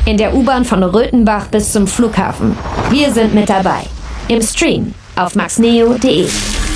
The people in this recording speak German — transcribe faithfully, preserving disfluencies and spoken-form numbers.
In der U-Bahn von Röthenbach bis zum Flughafen. Wir sind mit dabei. Im Stream auf max neo punkt de.